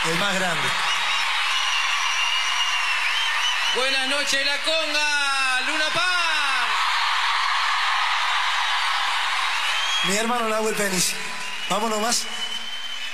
El más grande. Buenas noches, La Conga, Luna Park. Mi hermano Nahuel Penis. Vámonos más.